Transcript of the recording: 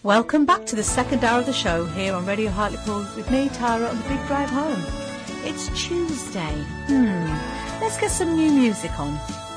Welcome back to the second hour of the show here on Radio Hartlepool with me, Tara, on the big drive home. It's Tuesday. Let's get some new music on.